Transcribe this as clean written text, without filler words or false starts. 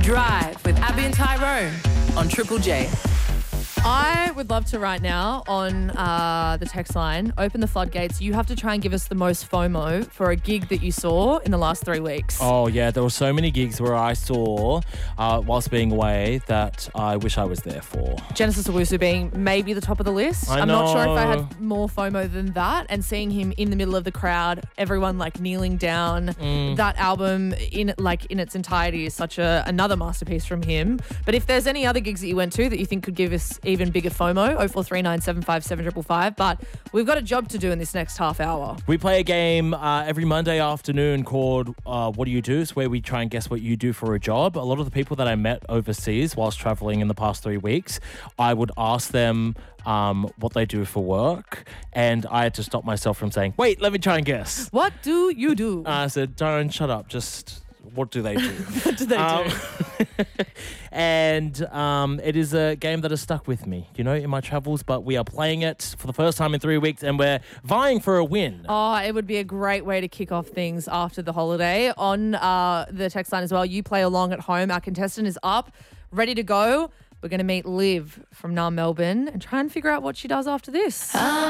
Drive with Abby and Tyrone on Triple J. I would love to right now on the text line, open the floodgates. You have to try and give us the most FOMO for a gig that you saw in the last 3 weeks. Oh, yeah. There were so many gigs where I saw, whilst being away, that I wish I was there for. Genesis Owusu being maybe the top of the list. I I'm not sure if I know. had more FOMO than that. And seeing him in the middle of the crowd, everyone like kneeling down. That album in its entirety is such another masterpiece from him. But if there's any other gigs that you went to that you think could give us even bigger FOMO, 0439 757 555. But we've got a job to do in this next half hour. We play a game every Monday afternoon called What Do You Do? It's where we try and guess what you do for a job. A lot of the people that I met overseas whilst traveling in the past 3 weeks, I would ask them what they do for work, and I had to stop myself from saying, wait, let me try and guess. What do you do? I said, don't shut up, just what do they do? What do they do? And it is a game that has stuck with me, in my travels, but we are playing it for the first time in 3 weeks and we're vying for a win. Oh, it would be a great way to kick off things after the holiday. On the text line as well, you play along at home. Our contestant is up, ready to go. We're going to meet Liv from Melbourne and try and figure out what she does after this.